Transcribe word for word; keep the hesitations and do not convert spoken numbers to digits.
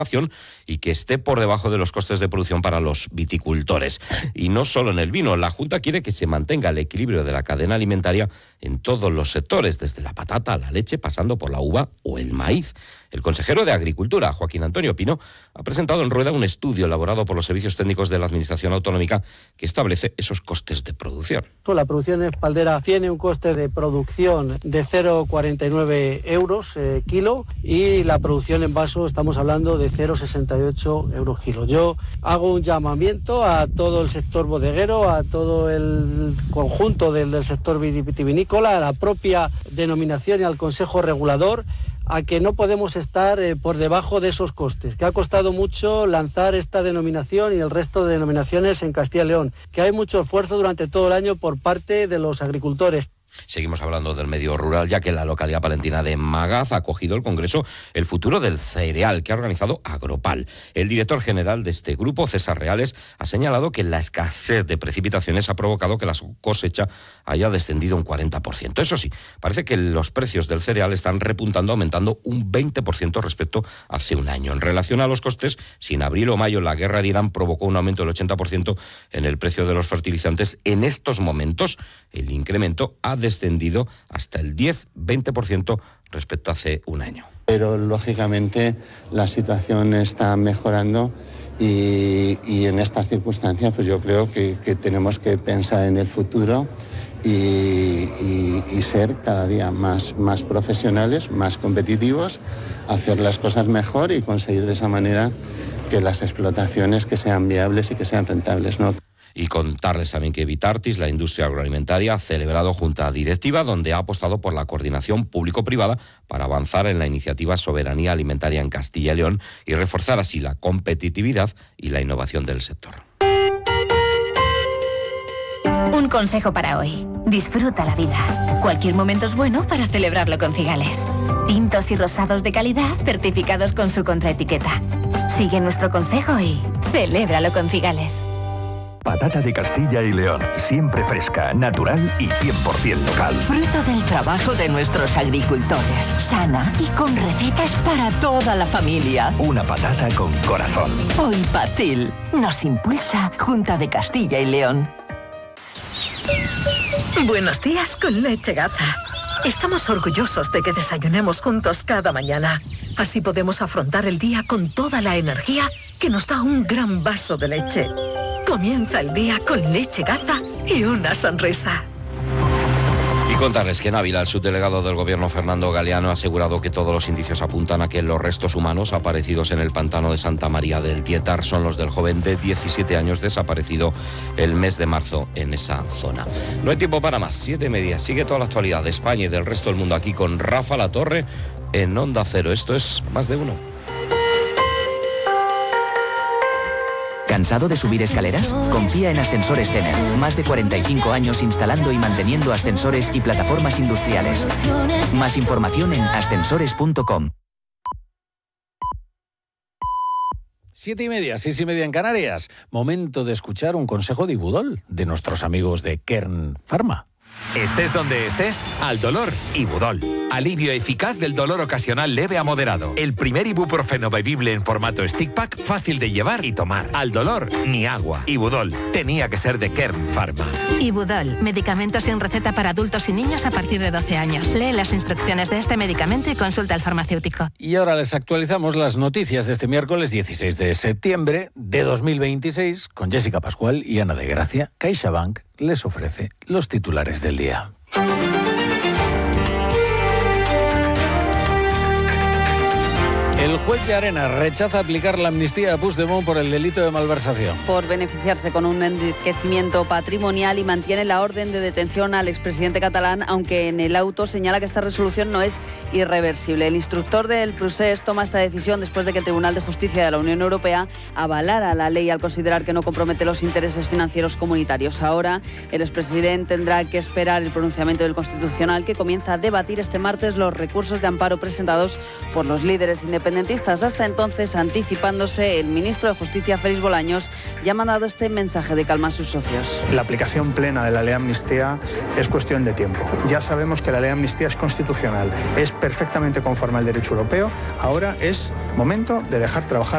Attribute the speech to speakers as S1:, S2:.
S1: y que esté por debajo de los costes de producción para los viticultores. Y no solo en el vino, la Junta quiere que se mantenga el equilibrio de la cadena alimentaria en todos los sectores, desde la patata a la leche, pasando por la uva o el maíz. El consejero de Agricultura, Joaquín Antonio Pino, ha presentado en rueda un estudio elaborado por los servicios técnicos de la Administración Autonómica que establece esos costes de producción.
S2: La producción espaldera tiene un coste de producción de cero coma cuarenta y nueve euros eh, kilo y la producción en vaso estamos hablando de cero coma sesenta y ocho euros kilo. Yo hago un llamamiento a todo el sector bodeguero, a todo el conjunto del, del sector vitivinícola, a la propia denominación y al Consejo Regulador, a que no podemos estar eh, por debajo de esos costes, que ha costado mucho lanzar esta denominación y el resto de denominaciones en Castilla y León, que hay mucho esfuerzo durante todo el año por parte de los agricultores.
S1: Seguimos hablando del medio rural, ya que la localidad palentina de Magaz ha acogido el congreso El futuro del cereal, que ha organizado Agropal. El director general de este grupo, César Reales, ha señalado que la escasez de precipitaciones ha provocado que la cosecha haya descendido un cuarenta por ciento. Eso sí, parece que los precios del cereal están repuntando, aumentando un veinte por ciento respecto a hace un año. En relación a los costes, si en abril o mayo la guerra de Irán provocó un aumento del ochenta por ciento en el precio de los fertilizantes, en estos momentos el incremento ha descendido hasta el diez a veinte por ciento respecto a hace un año.
S3: Pero lógicamente la situación está mejorando y, y en estas circunstancias pues yo creo que, que tenemos que pensar en el futuro y, y, y ser cada día más, más profesionales, más competitivos, hacer las cosas mejor y conseguir de esa manera que las explotaciones que sean viables y que sean rentables, ¿no?
S1: Y contarles también que Vitartis, la industria agroalimentaria, ha celebrado junta directiva donde ha apostado por la coordinación público-privada para avanzar en la iniciativa Soberanía Alimentaria en Castilla y León y reforzar así la competitividad y la innovación del sector.
S4: Un consejo para hoy. Disfruta la vida. Cualquier momento es bueno para celebrarlo con Cigales. Tintos y rosados de calidad certificados con su contraetiqueta. Sigue nuestro consejo y celébralo con Cigales.
S5: Patata de Castilla y León, siempre fresca, natural y cien por ciento local.
S6: Fruto del trabajo de nuestros agricultores, sana y con recetas para toda la familia.
S5: Una patata con corazón.
S6: Hoy Pacil nos impulsa Junta de Castilla y León.
S7: Buenos días con Leche Gaza. Estamos orgullosos de que desayunemos juntos cada mañana. Así podemos afrontar el día con toda la energía que nos da un gran vaso de leche. Comienza el día con Leche Gaza y una sonrisa.
S1: Y contarles que en Ávila, el subdelegado del gobierno Fernando Galeano ha asegurado que todos los indicios apuntan a que los restos humanos aparecidos en el pantano de Santa María del Tietar son los del joven de diecisiete años desaparecido el mes de marzo en esa zona. No hay tiempo para más. Siete y media. Sigue toda la actualidad de España y del resto del mundo aquí con Rafa Latorre en Onda Cero. Esto es Más de Uno.
S8: ¿Cansado de subir escaleras? Confía en Ascensores Cener. Más de cuarenta y cinco años instalando y manteniendo ascensores y plataformas industriales. Más información en ascensores punto com.
S9: Siete y media, seis y media en Canarias. Momento de escuchar un consejo de Ibudol, de nuestros amigos de Kern Pharma.
S10: Estés donde estés, al dolor, Ibudol. Alivio eficaz del dolor ocasional leve a moderado. El primer ibuprofeno bebible en formato stick pack, fácil de llevar y tomar. Al dolor, ni agua. Ibudol, tenía que ser de Kern Pharma.
S11: Ibudol, medicamento sin receta para adultos y niños a partir de doce años. Lee las instrucciones de este medicamento y consulta al farmacéutico.
S9: Y ahora les actualizamos las noticias de este miércoles dieciséis de septiembre de dos mil veintiséis con Jessica Pascual y Ana de Gracia. CaixaBank les ofrece los titulares del día. El juez Llarena rechaza aplicar la amnistía a Puigdemont por el delito de malversación.
S12: Por beneficiarse con un enriquecimiento patrimonial y mantiene la orden de detención al expresidente catalán, aunque en el auto señala que esta resolución no es irreversible. El instructor del procés toma esta decisión después de que el Tribunal de Justicia de la Unión Europea avalara la ley al considerar que no compromete los intereses financieros comunitarios. Ahora, el expresidente tendrá que esperar el pronunciamiento del Constitucional, que comienza a debatir este martes los recursos de amparo presentados por los líderes independientes. Hasta entonces, anticipándose, el ministro de Justicia, Félix Bolaños, ya ha mandado este mensaje de calma a sus socios.
S13: La aplicación plena de la ley de amnistía es cuestión de tiempo. Ya sabemos que la ley de amnistía es constitucional, es perfectamente conforme al derecho europeo. Ahora es momento de dejar trabajar